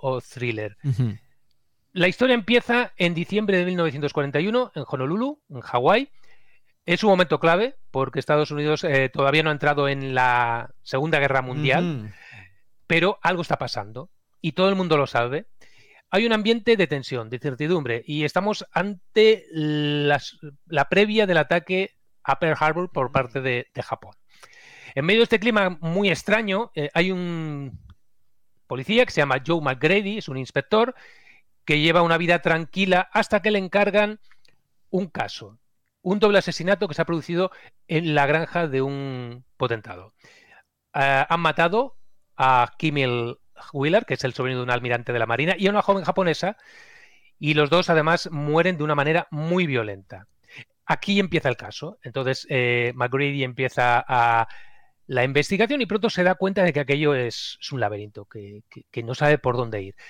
o thriller. La historia empieza en diciembre de 1941 en Honolulu, en Hawái. Es un momento clave porque Estados Unidos todavía no ha entrado en la Segunda Guerra Mundial, pero algo está pasando y todo el mundo lo sabe. Hay un ambiente de tensión, de incertidumbre, y estamos ante la previa del ataque a Pearl Harbor por parte de Japón. En medio de este clima muy extraño, hay un policía que se llama Joe McGrady, es un inspector que lleva una vida tranquila hasta que le encargan un caso, un doble asesinato que se ha producido en la granja de un potentado. Han matado a Kim Il-wheeler, que es el sobrino de un almirante de la Marina, y a una joven japonesa, y los dos además mueren de una manera muy violenta. Aquí empieza el caso. Entonces McGrady empieza la investigación y pronto se da cuenta de que aquello es un laberinto, que no sabe por dónde ir.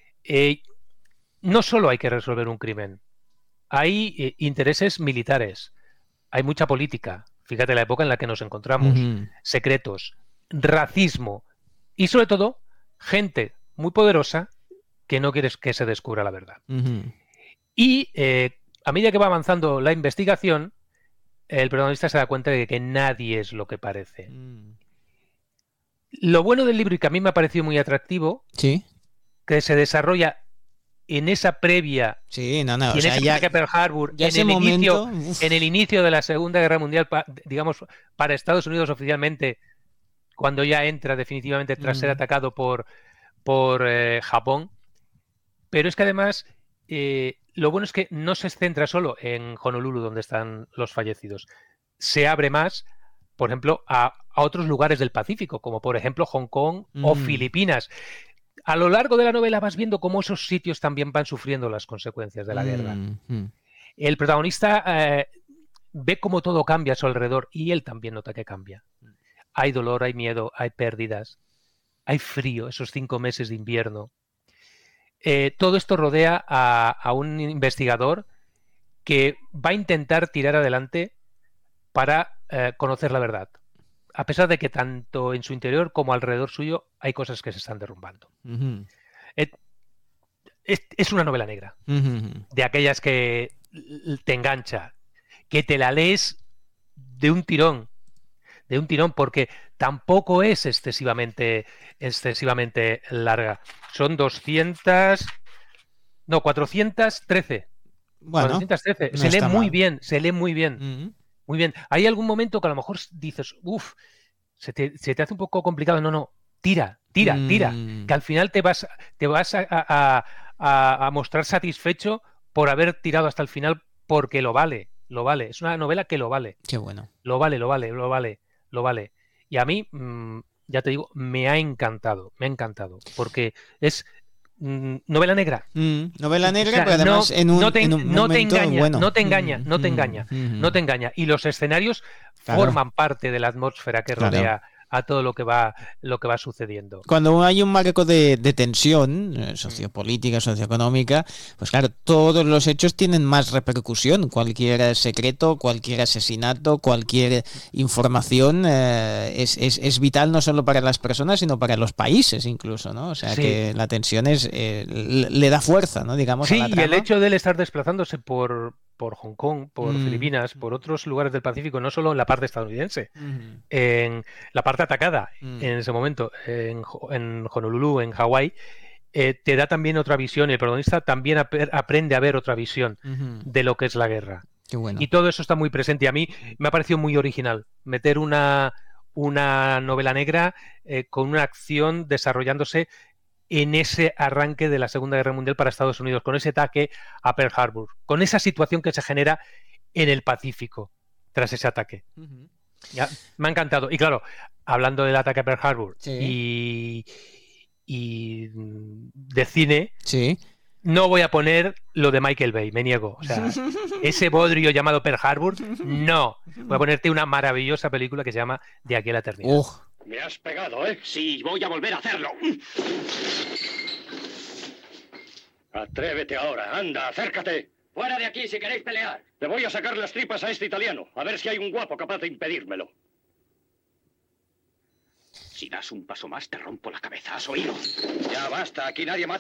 No solo hay que resolver un crimen, hay intereses militares, hay mucha política, fíjate la época en la que nos encontramos, secretos, racismo y sobre todo gente muy poderosa que no quiere que se descubra la verdad. Y a medida que va avanzando la investigación, el protagonista se da cuenta de que nadie es lo que parece. Lo bueno del libro, y que a mí me ha parecido muy atractivo, que se desarrolla en esa previa, y en esa Pearl Harbor, en el inicio de la Segunda Guerra Mundial, digamos, para Estados Unidos oficialmente, cuando ya entra definitivamente tras ser atacado por Japón. Pero es que además lo bueno es que no se centra solo en Honolulu, donde están los fallecidos. Se abre más, por ejemplo, a otros lugares del Pacífico, como por ejemplo Hong Kong o Filipinas. A lo largo de la novela vas viendo cómo esos sitios también van sufriendo las consecuencias de la guerra. El protagonista ve cómo todo cambia a su alrededor y él también nota que cambia. Hay dolor, hay miedo, hay pérdidas, hay frío, esos 5 meses de invierno. Todo esto rodea a un investigador que va a intentar tirar adelante para conocer la verdad, a pesar de que tanto en su interior como alrededor suyo hay cosas que se están derrumbando. Es una novela negra, de aquellas que te engancha, que te la lees de un tirón, porque tampoco es excesivamente larga. Son 413. Bueno, 413. no Se lee muy mal. bien, se lee muy bien. Muy bien. Hay algún momento que a lo mejor dices, se te hace un poco complicado. No, tira. Que al final te vas a mostrar satisfecho por haber tirado hasta el final, porque lo vale. Es una novela que lo vale. Qué bueno. Lo vale. Y a mí, ya te digo, me ha encantado, porque es novela negra. Novela negra, O sea, pero además en un momento bueno. No te engaña. Y los escenarios forman parte de la atmósfera que rodea a todo lo que va sucediendo. Cuando hay un marco de tensión sociopolítica, socioeconómica, pues claro, todos los hechos tienen más repercusión. Cualquier secreto, cualquier asesinato, cualquier información es vital no solo para las personas, sino para los países incluso, ¿no? O sea que la tensión le da fuerza, ¿no? Digamos, a la trama. Y el hecho de él estar desplazándose por Hong Kong, por Filipinas, por otros lugares del Pacífico, no solo en la parte estadounidense, en la parte atacada en ese momento, en Honolulu, en Hawái, te da también otra visión, y el protagonista también aprende a ver otra visión de lo que es la guerra. Qué bueno. Y todo eso está muy presente. Y a mí me ha parecido muy original meter una novela negra con una acción desarrollándose en ese arranque de la Segunda Guerra Mundial para Estados Unidos, con ese ataque a Pearl Harbor, con esa situación que se genera en el Pacífico tras ese ataque. Ya, me ha encantado. Y claro, hablando del ataque a Pearl Harbor y de cine, no voy a poner lo de Michael Bay, me niego. O sea, ese bodrio llamado Pearl Harbor, no. Voy a ponerte una maravillosa película que se llama De aquí a la eternidad. Me has pegado, ¿eh? Sí, voy a volver a hacerlo. Atrévete ahora, anda, acércate. Fuera de aquí si queréis pelear. Le voy a sacar las tripas a este italiano, a ver si hay un guapo capaz de impedírmelo. Si das un paso más, te rompo la cabeza, ¿has oído? Ya basta, aquí nadie mata.